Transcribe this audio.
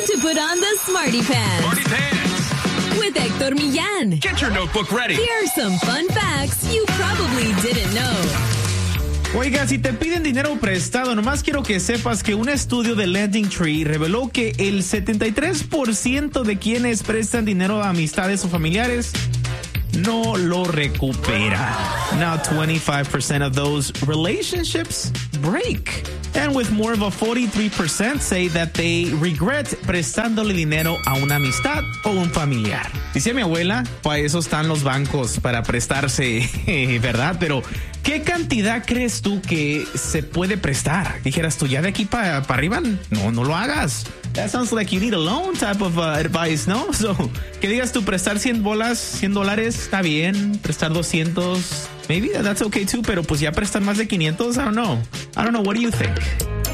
to put on the Smarty Pants. Smarty Pants. With Héctor Millán. Get your notebook ready. Here are some fun facts you probably didn't know. Oiga, si te piden dinero prestado, nomás quiero que sepas que un estudio de Lending Tree reveló que el 73% de quienes prestan dinero a amistades o familiares no lo recupera. Now 25% of those relationships break. And with more of a 43% say that they regret prestándole dinero a una amistad o un familiar. Dice mi abuela, para eso están los bancos, para prestarse, ¿verdad? Pero, ¿qué cantidad crees tú que se puede prestar? Dijeras tú, ya de aquí para arriba, no lo hagas. That sounds like you need a loan type of advice, ¿no? So, que digas tú, prestar $100, está bien. Prestar 200, maybe that's okay too. Pero pues ya prestar más de 500, I don't know. What do you think?